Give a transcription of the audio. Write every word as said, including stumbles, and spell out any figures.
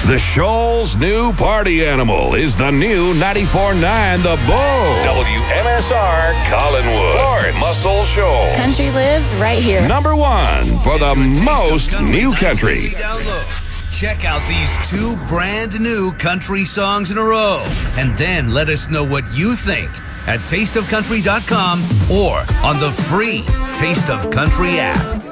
The Shoal's new party animal is the new ninety-four point nine The Bull. W M S R Collinwood. Florence. Muscle Shoals. Country lives right here. Number one for the most new country. Check out these two brand new country songs in a row, and then let us know what you think at taste of country dot com or on the free Taste of Country app.